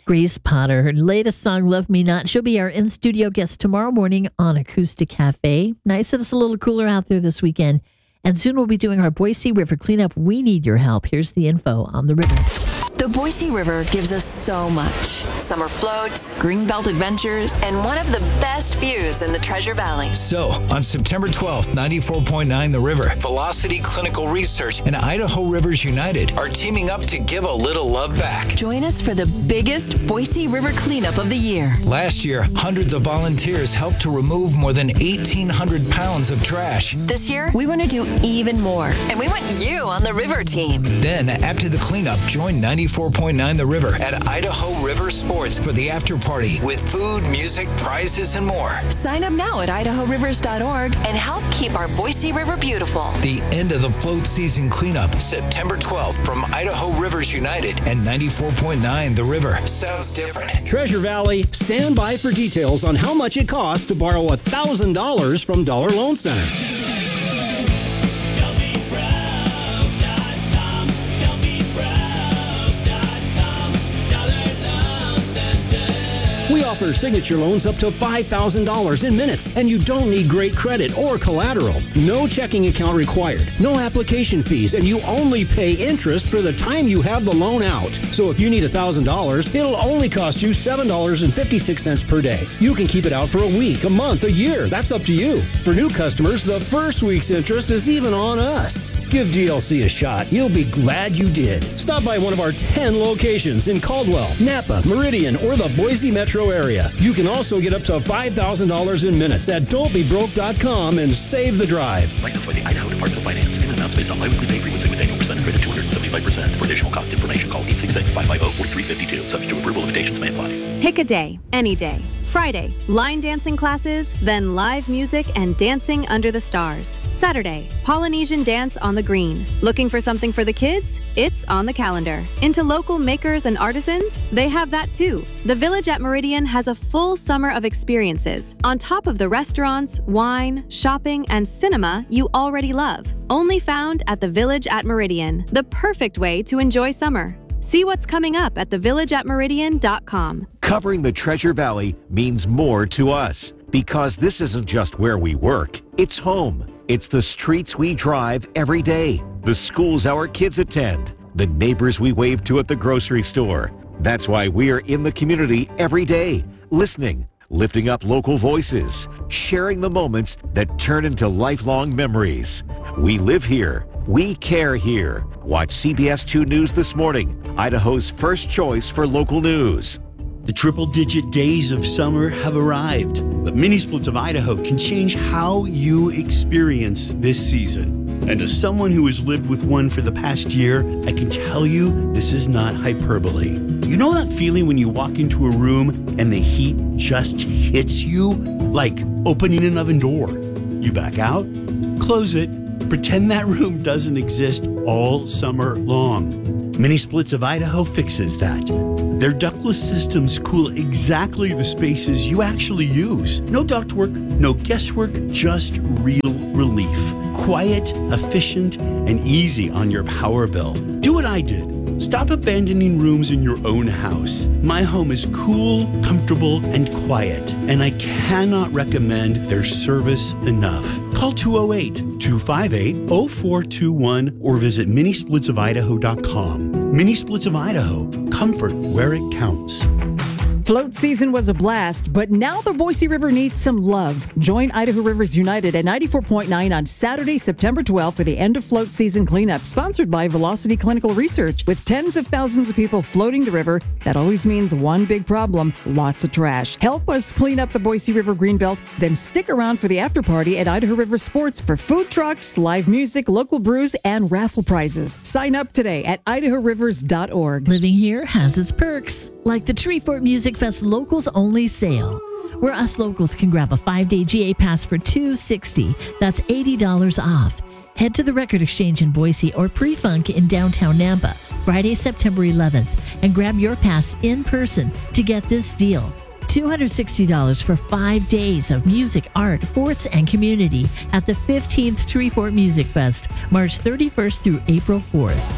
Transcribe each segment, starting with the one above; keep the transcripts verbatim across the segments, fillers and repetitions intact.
Grace Potter, her latest song, Love Me Not. She'll be our in-studio guest tomorrow morning on Acoustic Cafe. Nice that it's a little cooler out there this weekend. And soon we'll be doing our Boise River cleanup. We need your help. Here's the info on the river. The Boise River gives us so much. Summer floats, greenbelt adventures, and one of the best views in the Treasure Valley. So, on September twelfth, ninety-four point nine The River, Velocity Clinical Research, and Idaho Rivers United are teaming up to give a little love back. Join us for the biggest Boise River cleanup of the year. Last year, hundreds of volunteers helped to remove more than eighteen hundred pounds of trash. This year, we want to do even more, and we want you on the river team. Then, after the cleanup, join ninety-four point nine The River at Idaho River Sports for the after party with food, music, prizes, and more. Sign up now at idaho rivers dot org and help keep our Boise River beautiful. The end of the float season cleanup, September twelfth, from Idaho Rivers United and ninety-four point nine The River. Sounds different. Treasure Valley, stand by for details on how much it costs to borrow one thousand dollars from Dollar Loan Center. We offer signature loans up to five thousand dollars in minutes, and you don't need great credit or collateral. No checking account required, no application fees, and you only pay interest for the time you have the loan out. So if you need one thousand dollars, it'll only cost you seven dollars and fifty-six cents per day. You can keep it out for a week, a month, a year. That's up to you. For new customers, the first week's interest is even on us. Give D L C a shot. You'll be glad you did. Stop by one of our ten locations in Caldwell, Napa, Meridian, or the Boise metro area. You can also get up to five thousand dollars in minutes at don't be broke dot com and save the drive. Licensed by the Idaho Department of Finance. Payment amounts based on biweekly pay frequency with annual percent credit two hundred seventy-five percent. For additional cost information, call eight six six, five five zero, four three five two. Subject to approval, limitations may apply. Pick a day, any day. Friday, line dancing classes, then live music and dancing under the stars. Saturday, Polynesian dance on the green. Looking for something for the kids? It's on the calendar. Into local makers and artisans? They have that too. The Village at Meridian has a full summer of experiences, on top of the restaurants, wine, shopping, and cinema you already love. Only found at the Village at Meridian, the perfect way to enjoy summer. See what's coming up at the village at meridian dot com. Covering the Treasure Valley means more to us because this isn't just where we work, it's home. It's the streets we drive every day, the schools our kids attend, the neighbors we wave to at the grocery store. That's why we're in the community every day, listening, lifting up local voices, sharing the moments that turn into lifelong memories. We live here. We care here. Watch C B S two News this morning, Idaho's first choice for local news. The triple-digit days of summer have arrived, but Mini Splits of Idaho can change how you experience this season. And as someone who has lived with one for the past year, I can tell you this is not hyperbole. You know that feeling when you walk into a room and the heat just hits you? Like opening an oven door. You back out, close it, pretend that room doesn't exist all summer long. Mini Splits of Idaho fixes that. Their ductless systems cool exactly the spaces you actually use. No ductwork, no guesswork, just real relief. Quiet, efficient, and easy on your power bill. Do what I did. Stop abandoning rooms in your own house. My home is cool, comfortable, and quiet, and I cannot recommend their service enough. Call two oh eight, two five eight, oh four two one or visit mini splits of idaho dot com. Mini Splits of Idaho, comfort where it counts. Float season was a blast, but now the Boise River needs some love. Join Idaho Rivers United at ninety-four point nine on Saturday, September twelfth for the end of float season cleanup, sponsored by Velocity Clinical Research. With tens of thousands of people floating the river, that always means one big problem, lots of trash. Help us clean up the Boise River Greenbelt, then stick around for the after party at Idaho River Sports for food trucks, live music, local brews, and raffle prizes. Sign up today at idaho rivers dot org. Living here has its perks, like the Treefort Music Fest Locals Only Sale, where us locals can grab a five-day G A pass for two hundred sixty dollars. That's eighty dollars off. Head to the Record Exchange in Boise or Pre-Funk in downtown Nampa, Friday, September eleventh, and grab your pass in person to get this deal. two hundred sixty dollars for five days of music, art, forts, and community at the fifteenth Treefort Music Fest, March thirty-first through April fourth.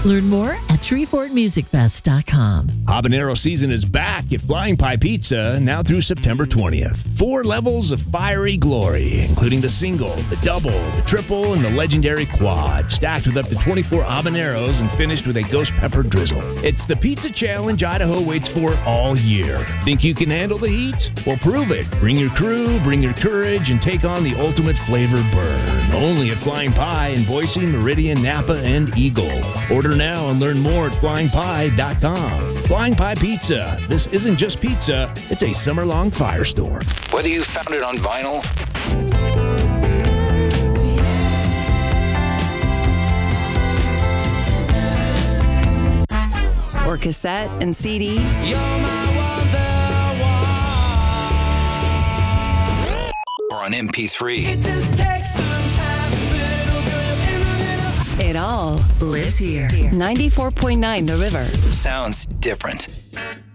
Learn more at treefort music fest dot com. Habanero season is back at Flying Pie Pizza now through September twentieth. Four levels of fiery glory, including the single, the double, the triple, and the legendary quad, stacked with up to twenty-four habaneros and finished with a ghost pepper drizzle. It's the pizza challenge Idaho waits for all year. Think you can handle the heat? Well, prove it. Bring your crew, bring your courage, and take on the ultimate flavor burn. Only at Flying Pie in Boise, Meridian, Napa, and Eagle. Order now and learn more at flying pie dot com. Flying Pie Pizza. This isn't just pizza, it's a summer-long firestorm. Whether you found it on vinyl or cassette and C D, or on M P three. It just takes some time. It all lives here. ninety-four point nine The River. Sounds different.